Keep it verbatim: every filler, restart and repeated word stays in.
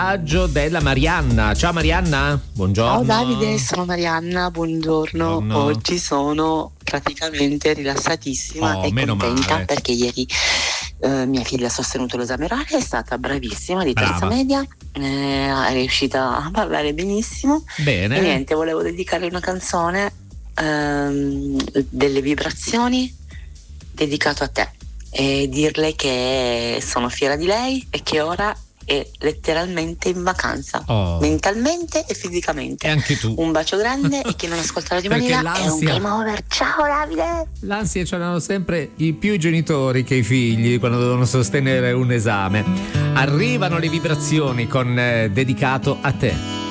messaggio della Marianna. Ciao Marianna, buongiorno. Ciao Davide, sono Marianna, buongiorno. buongiorno. Oggi sono praticamente rilassatissima oh, e contenta male. perché ieri eh, mia figlia ha sostenuto l'esame orale, è stata bravissima di terza Brava. media, eh, è riuscita a parlare benissimo. Bene. E niente, volevo dedicare una canzone ehm, delle vibrazioni dedicato a te e dirle che sono fiera di lei e che ora è letteralmente in vacanza, oh. mentalmente e fisicamente. E anche tu. Un bacio grande e chi non ascolta la Manila è un game over. Ciao Davide. L'ansia ce l'hanno sempre i più genitori che i figli quando devono sostenere un esame. Arrivano le vibrazioni con eh, dedicato a te.